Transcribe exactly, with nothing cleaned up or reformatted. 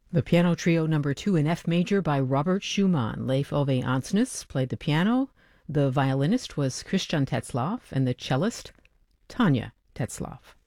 The Piano Trio Number two in F Major by Robert Schumann. Leif Ove Ansnes played the piano, the violinist was Christian Tetzlaff, and the cellist, Tanya Tetzlaff.